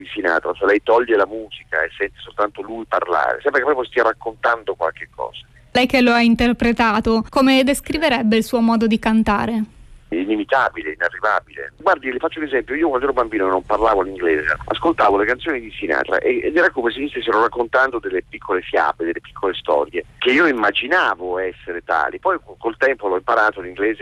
di Sinatra, se lei toglie la musica e sente soltanto lui parlare, sembra che proprio stia raccontando qualche cosa. Lei che lo ha interpretato, come descriverebbe il suo modo di cantare? Inimitabile, inarrivabile. Guardi, le faccio un esempio: io quando ero bambino non parlavo l'inglese, ascoltavo le canzoni di Sinatra ed era come se mi stessero raccontando delle piccole fiabe, delle piccole storie che io immaginavo essere tali. Poi col tempo l'ho imparato l'inglese